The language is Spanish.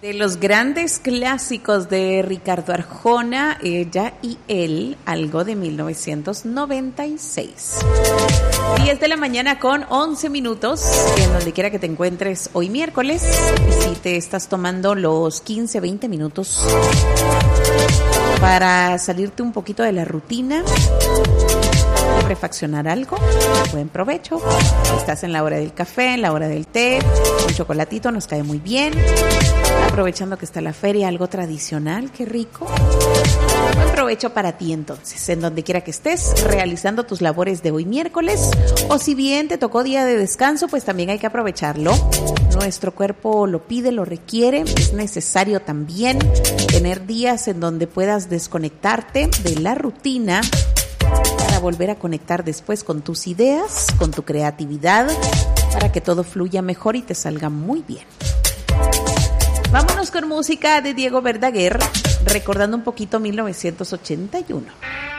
De los grandes clásicos de Ricardo Arjona, Ella y Él, algo de 1996. 10 de la mañana con 11 minutos, en donde quiera que te encuentres hoy miércoles. Si te estás tomando los 15, 20 minutos para salirte un poquito de la rutina, refaccionar algo, buen provecho. Estás en la hora del café, en la hora del té, un chocolatito nos cae muy bien. Aprovechando que está la feria, algo tradicional, qué rico. Buen provecho para ti entonces, en donde quiera que estés, realizando tus labores de hoy miércoles, o si bien te tocó día de descanso, pues también hay que aprovecharlo. Nuestro cuerpo lo pide, lo requiere, es necesario también tener días en donde puedas desconectarte de la rutina para volver a conectar después con tus ideas, con tu creatividad, para que todo fluya mejor y te salga muy bien. Vámonos con música de Diego Verdaguer, recordando un poquito 1981.